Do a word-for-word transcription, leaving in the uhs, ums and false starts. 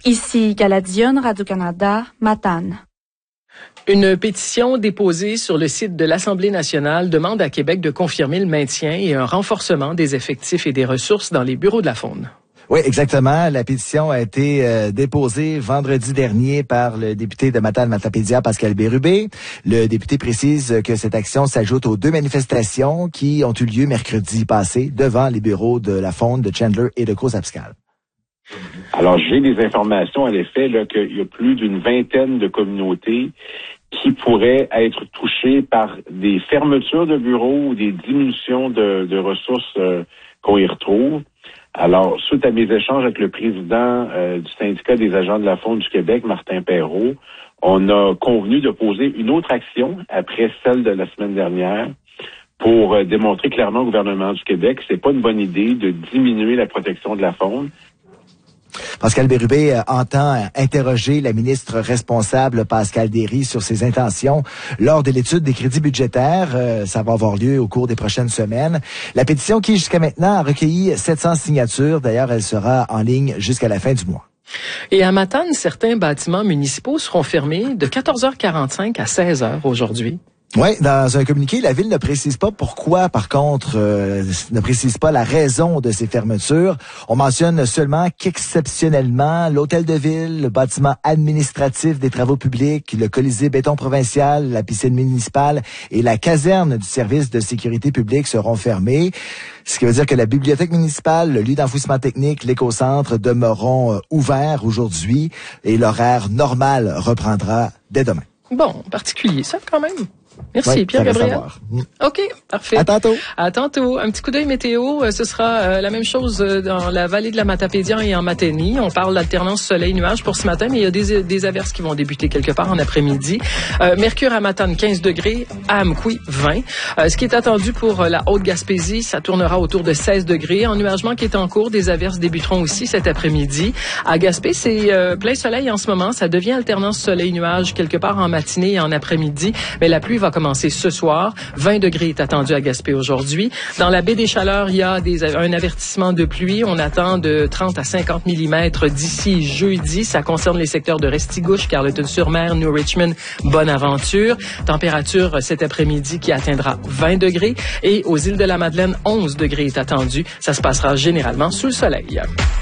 Ici Galadion, Radio-Canada, Matane. Une pétition déposée sur le site de l'Assemblée nationale demande à Québec de confirmer le maintien et un renforcement des effectifs et des ressources dans les bureaux de la Faune. Oui, exactement. La pétition a été euh, déposée vendredi dernier par le député de Matane-Matapédia, Pascal Bérubé. Le député précise que cette action s'ajoute aux deux manifestations qui ont eu lieu mercredi passé devant les bureaux de la Faune, de Chandler et de Cours-Abscal. Alors, j'ai des informations, à l'effet, là, qu'il y a plus d'une vingtaine de communautés qui pourraient être touchées par des fermetures de bureaux ou des diminutions de, de ressources euh, qu'on y retrouve. Alors, suite à mes échanges avec le président euh, du syndicat des agents de la Faune du Québec, Martin Perrault, on a convenu de poser une autre action après celle de la semaine dernière pour euh, démontrer clairement au gouvernement du Québec que c'est pas une bonne idée de diminuer la protection de la faune. Pascal Bérubé euh, entend interroger la ministre responsable Pascal Derry sur ses intentions lors de l'étude des crédits budgétaires. Euh, ça va avoir lieu au cours des prochaines semaines. La pétition qui, jusqu'à maintenant, a recueilli sept cents signatures. D'ailleurs, elle sera en ligne jusqu'à la fin du mois. Et à Matane, certains bâtiments municipaux seront fermés de quatorze heures quarante-cinq à seize heures aujourd'hui. Oui, dans un communiqué, la Ville ne précise pas pourquoi, par contre, euh, ne précise pas la raison de ces fermetures. On mentionne seulement qu'exceptionnellement, l'hôtel de ville, le bâtiment administratif des travaux publics, le Colisée béton provincial, la piscine municipale et la caserne du service de sécurité publique seront fermés. Ce qui veut dire que la bibliothèque municipale, le lieu d'enfouissement technique, l'écocentre demeureront euh, ouverts aujourd'hui et l'horaire normal reprendra dès demain. Bon, particulier ça quand même. Merci, oui, Pierre-Gabriel. OK, parfait. À tantôt. À tantôt. Un petit coup d'œil météo. Ce sera euh, la même chose dans la vallée de la Matapédia et en Matanie. On parle d'alternance soleil-nuage pour ce matin, mais il y a des, des averses qui vont débuter quelque part en après-midi. Euh, Mercure à Matane, quinze degrés. À Amqui, vingt. Euh, ce qui est attendu pour la Haute-Gaspésie, ça tournera autour de seize degrés. En nuagement qui est en cours, des averses débuteront aussi cet après-midi. À Gaspé, c'est euh, plein soleil en ce moment. Ça devient alternance soleil-nuage quelque part en matinée et en après-midi. Mais la pluie va commencer ce soir. vingt degrés est attendu à Gaspé aujourd'hui. Dans la baie des Chaleurs, il y a des, un avertissement de pluie. On attend de trente à cinquante millimètres d'ici jeudi. Ça concerne les secteurs de Restigouche, Carleton-sur-Mer, New Richmond, Bonaventure. Température cet après-midi qui atteindra vingt degrés. Et aux îles de la Madeleine, onze degrés est attendu. Ça se passera généralement sous le soleil.